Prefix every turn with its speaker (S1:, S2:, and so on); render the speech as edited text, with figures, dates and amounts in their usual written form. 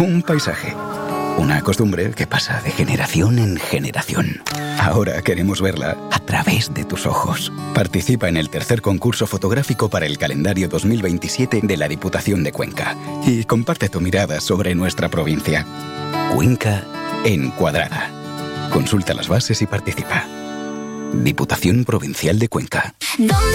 S1: Un paisaje. Una costumbre que pasa de generación en generación. Ahora queremos verla a través de tus ojos. Participa en el tercer concurso fotográfico para el calendario 2027 de la Diputación de Cuenca y comparte tu mirada sobre nuestra provincia. Cuenca Encuadrada. Consulta las bases y participa. Diputación Provincial de Cuenca.